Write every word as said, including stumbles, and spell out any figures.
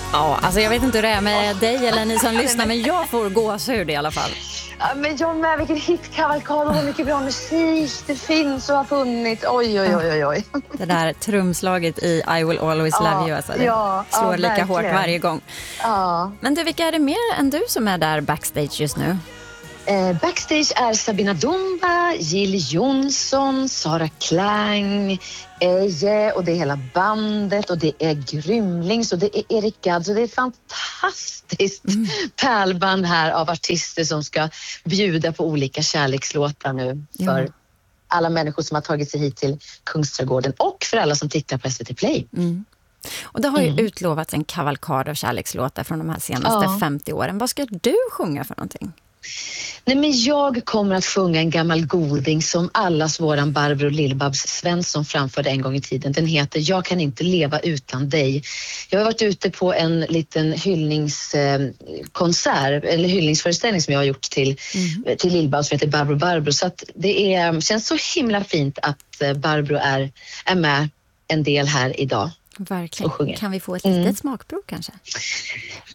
Ja, alltså jag vet inte hur det är med dig eller ni som lyssnar, men jag får gåshud i alla fall. Ja, men jag med, vilken hitkavalkad och hur mycket bra musik det finns och har funnits. Oj, oj, oj, oj, oj. Det där trumslaget i I Will Always Ja, Love You, alltså, det ja, slår ja, lika verkligen. hårt varje gång. Ja. Men du, vilka är det mer än du som är där backstage just nu? Eh, backstage är Sabina Dumba, Jill Johnson, Sara Klang, Eje och det är hela bandet och det är Grymlings och det är Erik Gadd. Så det är ett fantastiskt mm. pärlband här av artister som ska bjuda på olika kärlekslåtar nu för ja. alla människor som har tagit sig hit till Kungsträdgården och för alla som tittar på S V T Play. Mm. Och det har ju mm. utlovats en kavalkad av kärlekslåtar från de här senaste ja. femtio åren. Vad ska du sjunga för någonting? Nej, men jag kommer att sjunga en gammal goding som allas våran Barbro Lill-Babs Svensson framförde en gång i tiden. Den heter Jag kan inte leva utan dig. Jag har varit ute på en liten hyllningskonsert, eller hyllningsföreställning som jag har gjort till, mm. till Lill-Babs som heter Barbro Barbro. Så att det är, känns så himla fint att Barbro är, är med en del här idag. Verkligen. Kan vi få ett litet mm. smakprov kanske?